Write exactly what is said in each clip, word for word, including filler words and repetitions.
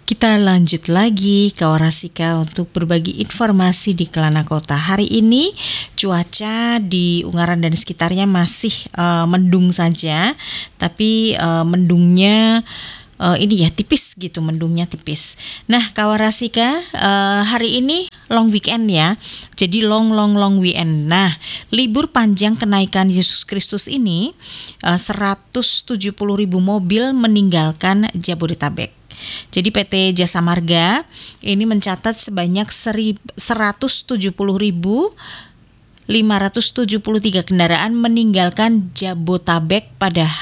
Kita lanjut lagi kawan Rasika untuk berbagi informasi di Kelana Kota. Hari ini cuaca di Ungaran dan sekitarnya masih uh, mendung saja, tapi uh, mendungnya uh, ini ya tipis gitu, mendungnya tipis. Nah kawan Rasika, uh, hari ini long weekend ya, jadi long long long weekend. Nah libur panjang kenaikan Yesus Kristus ini uh, seratus tujuh puluh ribu mobil meninggalkan Jabodetabek. Jadi P T Jasa Marga ini mencatat sebanyak seratus tujuh puluh ribu lima ratus tujuh puluh tiga kendaraan meninggalkan Jabodetabek pada H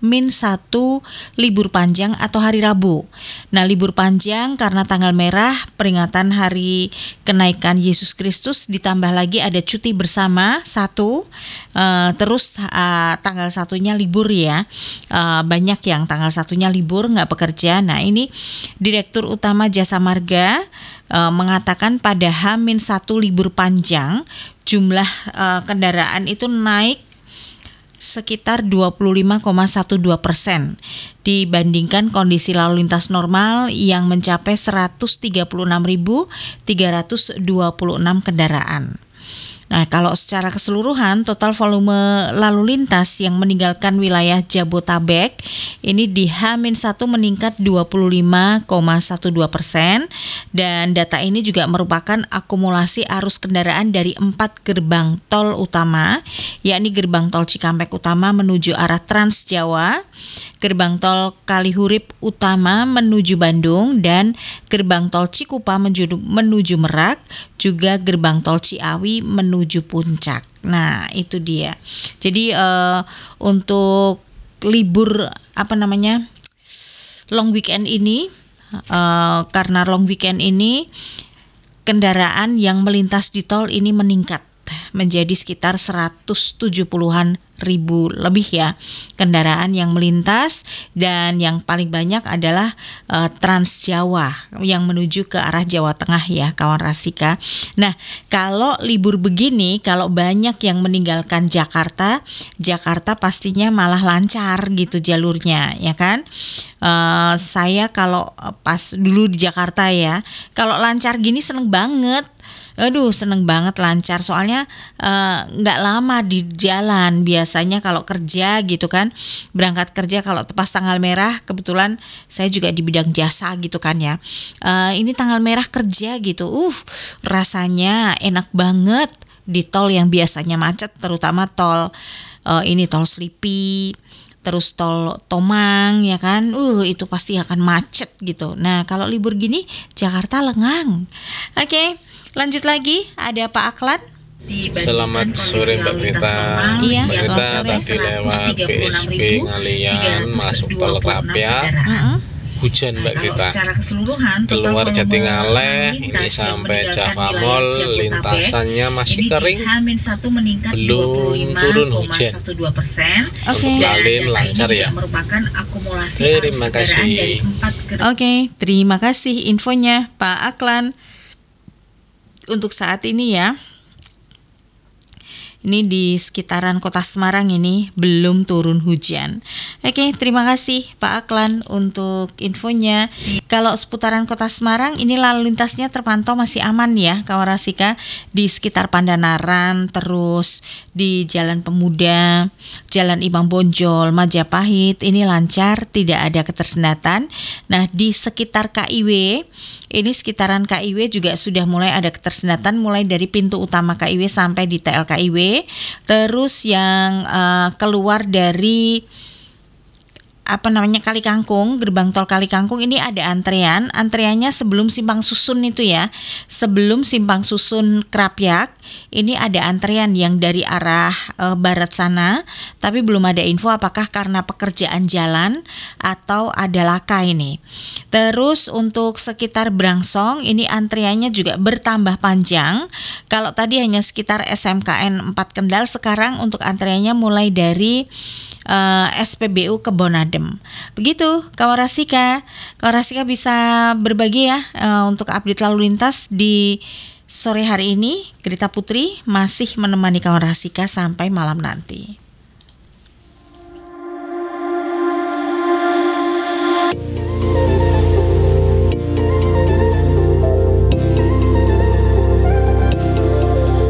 satu libur panjang atau hari Rabu. Nah, libur panjang karena tanggal merah peringatan hari kenaikan Yesus Kristus, ditambah lagi ada cuti bersama satu, uh, terus uh, tanggal satunya libur ya. Uh, banyak yang tanggal satunya libur nggak bekerja. Nah, ini Direktur Utama Jasa Marga uh, mengatakan pada H satu libur panjang jumlah uh, kendaraan itu naik sekitar dua puluh lima koma dua belas persen dibandingkan kondisi lalu lintas normal yang mencapai seratus tiga puluh enam ribu tiga ratus dua puluh enam kendaraan. Nah, kalau secara keseluruhan total volume lalu lintas yang meninggalkan wilayah Jabodetabek ini di H satu meningkat dua puluh lima koma dua belas persen, dan data ini juga merupakan akumulasi arus kendaraan dari empat gerbang tol utama, yakni gerbang tol Cikampek Utama menuju arah Trans Jawa, gerbang tol Kalihurip Utama menuju Bandung, dan gerbang tol Cikupa menuju, menuju Merak, juga gerbang tol Ciawi menuju Puncak. Nah, itu dia. Jadi uh, untuk libur apa namanya long weekend ini, uh, karena long weekend ini kendaraan yang melintas di tol ini meningkat menjadi sekitar seratus tujuh puluhan ribu lebih ya kendaraan yang melintas, dan yang paling banyak adalah uh, Trans Jawa yang menuju ke arah Jawa Tengah ya kawan Rasika. Nah, kalau libur begini, kalau banyak yang meninggalkan Jakarta, Jakarta pastinya malah lancar gitu jalurnya ya kan. Uh, saya kalau pas dulu di Jakarta ya, kalau lancar gini seneng banget. Aduh, seneng banget lancar, soalnya nggak uh, lama di jalan. Biasanya kalau kerja gitu kan, berangkat kerja kalau pas tanggal merah, kebetulan saya juga di bidang jasa gitu kan ya, uh, ini tanggal merah kerja gitu, uh rasanya enak banget di tol yang biasanya macet, terutama tol uh, ini tol Slipi, terus tol Tomang ya kan, uh itu pasti akan macet gitu. Nah kalau libur gini Jakarta lengang. Oke, okay, lanjut lagi, ada Pak Aklan. Selamat sore Mbak Prita. Iya, Mbak Prita tadi lewat B S P Ngalian masuk tol Krapia. Uh-uh. Hujan Mbak Prita. Keluar Jatingaleh ini sampai Java Mall lintasannya masih kering, belum turun hujan. Oke. Untuk lalin lancar ya. Terima kasih. Oke, terima kasih infonya Pak Aklan. Untuk saat ini ya, ini di sekitaran kota Semarang ini belum turun hujan. Oke, terima kasih Pak Aklan untuk infonya. Kalau seputaran kota Semarang ini lalu lintasnya terpantau masih aman ya kawan Rasika, di sekitar Pandanaran, terus di Jalan Pemuda, Jalan Imam Bonjol, Majapahit ini lancar, tidak ada ketersendatan. Nah, di sekitar K I W, ini sekitaran K I W juga sudah mulai ada ketersendatan, mulai dari pintu utama K I W sampai di T L K I W. Terus yang uh, keluar dari apa namanya Kali Kangkung, gerbang tol Kali Kangkung ini ada antrean, antreannya sebelum Simpang Susun itu ya, sebelum Simpang Susun Krapyak, ini ada antrean yang dari arah e, barat sana, tapi belum ada info apakah karena pekerjaan jalan atau ada laka ini. Terus untuk sekitar Brangsong ini antreannya juga bertambah panjang. Kalau tadi hanya sekitar S M K N empat Kendal, sekarang untuk antreannya mulai dari e, S P B U Kebonadem. Begitu kawan Rasika. Kawan Rasika bisa berbagi ya uh, untuk update lalu lintas di sore hari ini. Grita Putri masih menemani kawan Rasika sampai malam nanti.